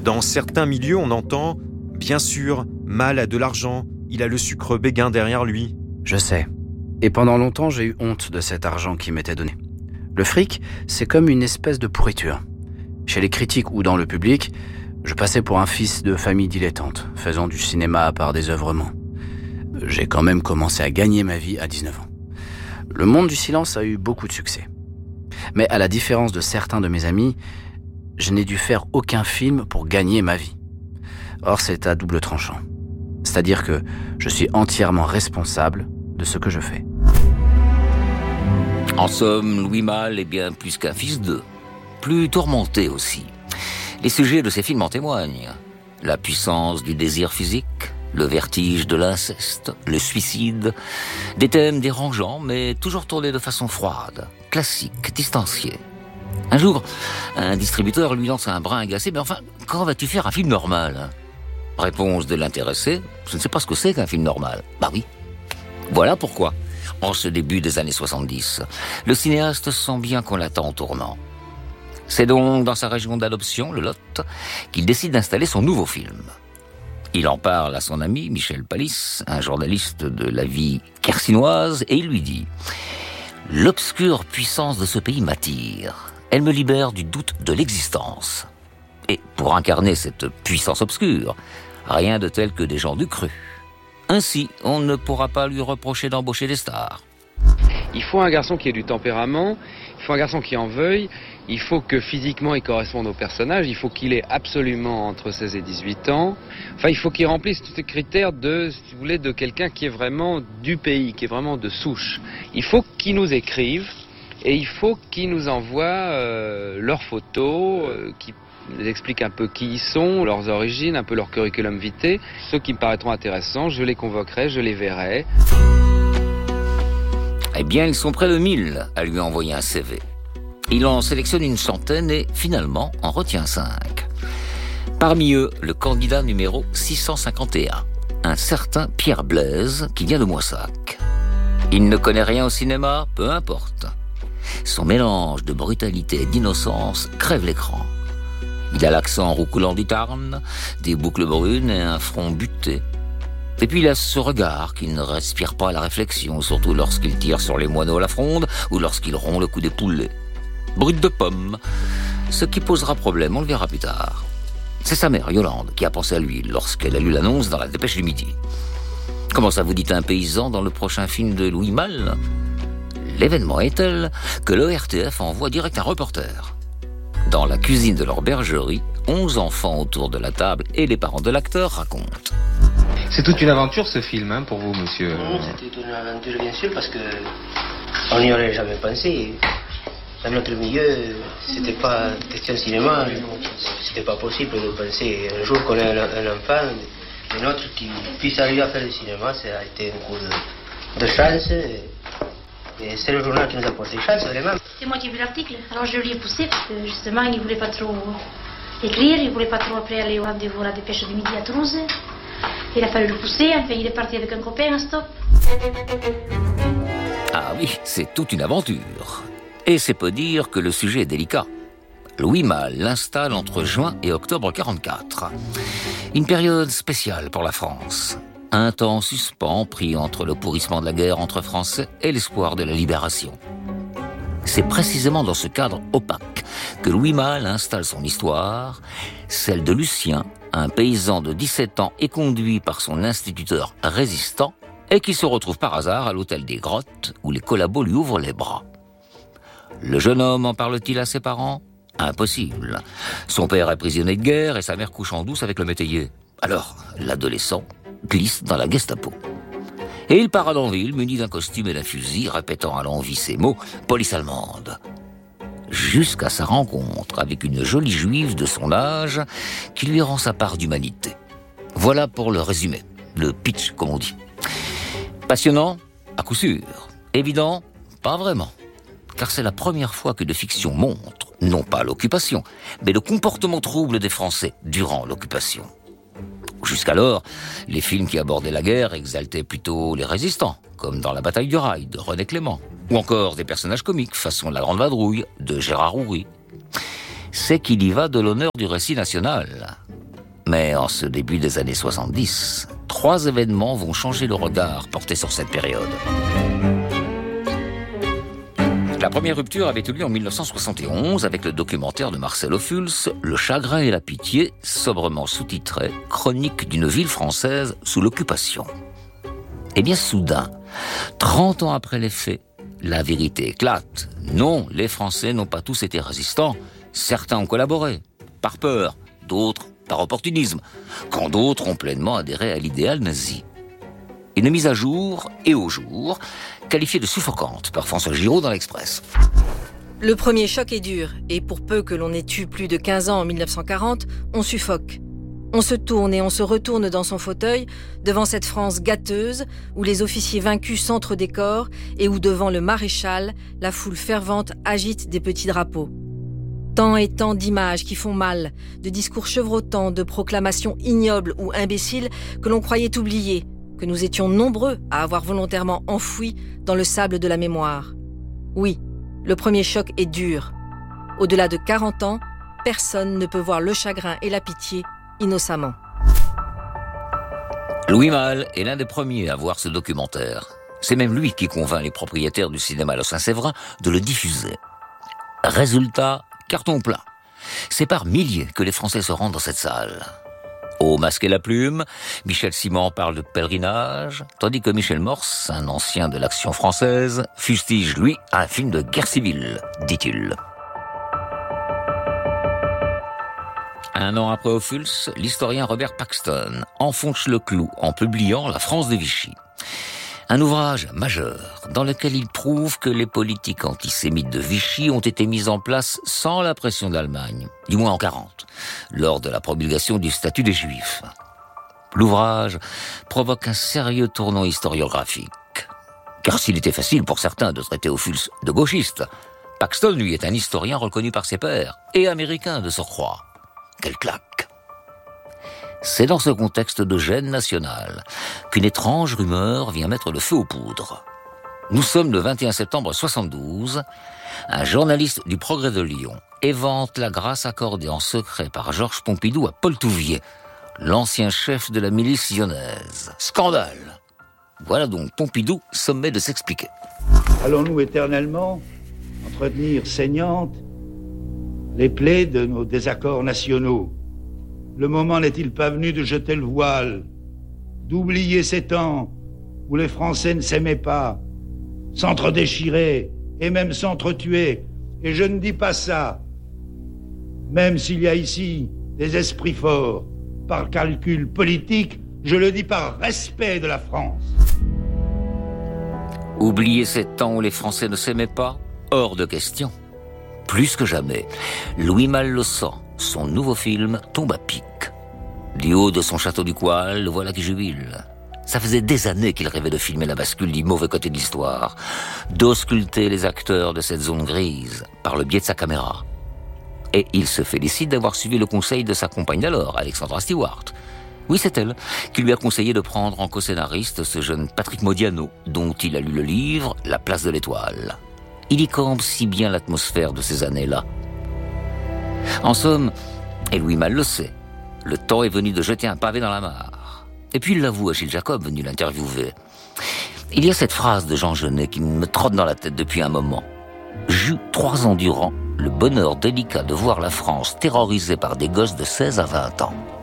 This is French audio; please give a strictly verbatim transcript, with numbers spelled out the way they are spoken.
Dans certains milieux, on entend « Bien sûr, Mal a de l'argent, il a le sucre béguin derrière lui ». Je sais. Et pendant longtemps, j'ai eu honte de cet argent qui m'était donné. Le fric, c'est comme une espèce de pourriture. Chez les critiques ou dans le public, je passais pour un fils de famille dilettante, faisant du cinéma par désœuvrement. J'ai quand même commencé à gagner ma vie à dix-neuf ans. Le monde du silence a eu beaucoup de succès. Mais à la différence de certains de mes amis, je n'ai dû faire aucun film pour gagner ma vie. Or, c'est à double tranchant. C'est-à-dire que je suis entièrement responsable de ce que je fais. En somme, Louis Malle est bien plus qu'un fils d'eux. Plus tourmenté aussi. Les sujets de ses films en témoignent. La puissance du désir physique, le vertige de l'inceste, le suicide. Des thèmes dérangeants, mais toujours tournés de façon froide, classique, distanciée. Un jour, un distributeur lui lance un brin agacé. « Mais enfin, quand vas-tu faire un film normal ?» Réponse de l'intéressé, je ne sais pas ce que c'est qu'un film normal. Bah oui. Voilà pourquoi, en ce début des années soixante-dix, le cinéaste sent bien qu'on l'attend au tournant. C'est donc dans sa région d'adoption, le Lot, qu'il décide d'installer son nouveau film. Il en parle à son ami Michel Palis, un journaliste de la vie quercinoise, et il lui dit « L'obscure puissance de ce pays m'attire. Elle me libère du doute de l'existence. » Et pour incarner cette puissance obscure, rien de tel que des gens du cru. Ainsi, on ne pourra pas lui reprocher d'embaucher des stars. Il faut un garçon qui ait du tempérament, il faut un garçon qui en veuille, il faut que physiquement il corresponde au personnage, il faut qu'il ait absolument entre seize et dix-huit ans. Enfin, il faut qu'il remplisse tous ces critères de, si vous voulez, de quelqu'un qui est vraiment du pays, qui est vraiment de souche. Il faut qu'il nous écrive et il faut qu'il nous envoie euh, leurs photos, euh, qui nous expliquent un peu qui ils sont, leurs origines, un peu leur curriculum vitae. Ceux qui me paraîtront intéressants, je les convoquerai, je les verrai. Eh bien, ils sont près de mille à lui envoyer un C V. Il en sélectionne une centaine et, finalement, en retient cinq. Parmi eux, le candidat numéro six cent cinquante et un, un certain Pierre Blaise, qui vient de Moissac. Il ne connaît rien au cinéma, peu importe. Son mélange de brutalité et d'innocence crève l'écran. Il a l'accent roucoulant du Tarn, des boucles brunes et un front buté. Et puis il a ce regard qui ne respire pas la réflexion, surtout lorsqu'il tire sur les moineaux à la fronde ou lorsqu'il rompt le cou des poulets. Brut de pomme, ce qui posera problème, on le verra plus tard. C'est sa mère, Yolande, qui a pensé à lui lorsqu'elle a lu l'annonce dans la Dépêche du Midi. Comment ça vous dit un paysan dans le prochain film de Louis Malle ? L'événement est tel que l'O R T F envoie direct un reporter. Dans la cuisine de leur bergerie, onze enfants autour de la table et les parents de l'acteur racontent. C'est toute une aventure ce film, hein, pour vous, monsieur. Non, c'était toute une aventure, bien sûr, parce que on n'y aurait jamais pensé. Dans notre milieu, c'était pas question de cinéma, c'était pas possible de penser un jour qu'on ait un, un enfant, le nôtre qui puisse arriver à faire du cinéma, ça a été un coup de, de chance. Et c'est le journal qui nous a porté chance, vraiment. C'est moi qui ai vu l'article, alors je lui ai poussé, parce que justement, il ne voulait pas trop écrire, il ne voulait pas trop après aller au rendez-vous à la Dépêche du Midi à Toulouse. Il a fallu le pousser, enfin il est parti avec un copain, un stop. Ah oui, c'est toute une aventure. Et c'est peu dire que le sujet est délicat. Louis Malle l'installe entre juin et octobre quarante-quatre. Une période spéciale pour la France. Un temps suspens pris entre le pourrissement de la guerre entre Français et l'espoir de la libération. C'est précisément dans ce cadre opaque que Louis Malle installe son histoire, celle de Lucien, un paysan de dix-sept ans éconduit par son instituteur résistant et qui se retrouve par hasard à l'hôtel des Grottes où les collabos lui ouvrent les bras. Le jeune homme en parle-t-il à ses parents ? Impossible. Son père est prisonnier de guerre et sa mère couche en douce avec le métayer. Alors, l'adolescent glisse dans la Gestapo. Et il part à Danville, muni d'un costume et d'un fusil, répétant à l'envi ces mots « police allemande ». Jusqu'à sa rencontre avec une jolie juive de son âge qui lui rend sa part d'humanité. Voilà pour le résumé, le pitch comme on dit. Passionnant ? À coup sûr. Évident ? Pas vraiment. Car c'est la première fois que de fiction montre, non pas l'occupation, mais le comportement trouble des Français durant l'occupation. Jusqu'alors, les films qui abordaient la guerre exaltaient plutôt les résistants, comme dans La bataille du Rail de René Clément, ou encore des personnages comiques façon La Grande Vadrouille de Gérard Houry. C'est qu'il y va de l'honneur du récit national. Mais en ce début des années soixante-dix, trois événements vont changer le regard porté sur cette période. La première rupture avait eu lieu en mille neuf cent soixante et onze avec le documentaire de Marcel Ophuls, Le chagrin et la pitié, sobrement sous-titré « Chronique d'une ville française sous l'occupation ». Eh bien, soudain, trente ans après les faits, la vérité éclate. Non, les Français n'ont pas tous été résistants. Certains ont collaboré, par peur, d'autres par opportunisme, quand d'autres ont pleinement adhéré à l'idéal nazi. Une mise à jour et au jour, qualifiée de suffocante par François Giraud dans l'Express. Le premier choc est dur, et pour peu que l'on ait eu plus de quinze ans en mille neuf cent quarante, on suffoque. On se tourne et on se retourne dans son fauteuil, devant cette France gâteuse, où les officiers vaincus centrent des corps, et où devant le maréchal, la foule fervente agite des petits drapeaux. Tant et tant d'images qui font mal, de discours chevrotants, de proclamations ignobles ou imbéciles que l'on croyait oublier, que nous étions nombreux à avoir volontairement enfouis dans le sable de la mémoire. Oui, le premier choc est dur. Au-delà de quarante ans, personne ne peut voir le chagrin et la pitié innocemment. Louis Malle est l'un des premiers à voir ce documentaire. C'est même lui qui convainc les propriétaires du cinéma Le Saint-Séverin de le diffuser. Résultat, carton plein. C'est par milliers que les Français se rendent dans cette salle. Au Masque et la Plume, Michel Simon parle de pèlerinage, tandis que Michel Morse, un ancien de l'action française, fustige, lui, un film de guerre civile, dit-il. Un an après Ophuls, l'historien Robert Paxton enfonce le clou en publiant La France de Vichy. Un ouvrage majeur dans lequel il prouve que les politiques antisémites de Vichy ont été mises en place sans la pression de l'Allemagne, du moins en quarante, lors de la promulgation du statut des Juifs. L'ouvrage provoque un sérieux tournant historiographique. Car s'il était facile pour certains de traiter Ophuls de gauchiste, Paxton, lui, est un historien reconnu par ses pairs, et américain de surcroît. Quelle claque! C'est dans ce contexte de gêne nationale qu'une étrange rumeur vient mettre le feu aux poudres. Nous sommes le vingt et un septembre soixante-douze. Un journaliste du Progrès de Lyon évente la grâce accordée en secret par Georges Pompidou à Paul Touvier, l'ancien chef de la milice lyonnaise. Scandale! Voilà donc Pompidou sommet de s'expliquer. Allons-nous éternellement entretenir saignantes les plaies de nos désaccords nationaux? Le moment n'est-il pas venu de jeter le voile, d'oublier ces temps où les Français ne s'aimaient pas, s'entre-déchiraient et même s'entretuaient? Et je ne dis pas ça, même s'il y a ici des esprits forts, par calcul politique, je le dis par respect de la France. Oublier ces temps où les Français ne s'aimaient pas? Hors de question. Plus que jamais, Louis Malle le sent. Son nouveau film tombe à pic. Du haut de son château du Coal, le voilà qui jubile. Ça faisait des années qu'il rêvait de filmer la bascule du mauvais côté de l'histoire, d'ausculter les acteurs de cette zone grise par le biais de sa caméra. Et il se félicite d'avoir suivi le conseil de sa compagne d'alors, Alexandra Stewart. Oui, c'est elle qui lui a conseillé de prendre en co-scénariste ce jeune Patrick Modiano, dont il a lu le livre « La place de l'étoile ». Il y campe si bien l'atmosphère de ces années-là. En somme, et Louis Malle le sait, le temps est venu de jeter un pavé dans la mare. Et puis il l'avoue à Gilles Jacob, venu l'interviewer. Il y a cette phrase de Jean Genet qui me trotte dans la tête depuis un moment. J'eus trois ans durant le bonheur délicat de voir la France terrorisée par des gosses de seize à vingt ans.